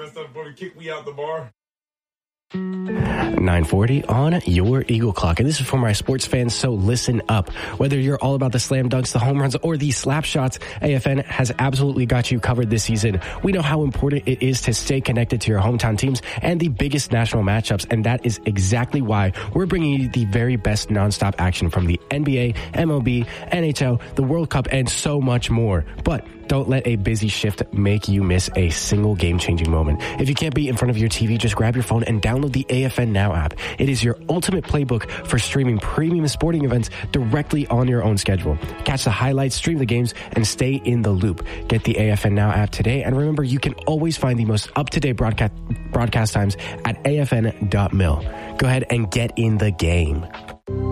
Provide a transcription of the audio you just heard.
messed up before he kicked me out the bar. 940 on your Eagle Clock. And this is for my sports fans, so listen up. Whether you're all about the slam dunks, the home runs, or the slap shots, AFN has absolutely got you covered this season. We know how important it is to stay connected to your hometown teams and the biggest national matchups, and that is exactly why we're bringing you the very best nonstop action from the NBA, MLB, NHL, the World Cup, and so much more. But don't let a busy shift make you miss a single game-changing moment. If you can't be in front of your TV, just grab your phone and download the AFN Now app. It is your ultimate playbook for streaming premium sporting events directly on your own schedule. Catch the highlights, stream the games, and stay in the loop. Get the AFN Now app today, and remember, you can always find the most up-to-date broadcast times at afn.mil. Go ahead and get in the game.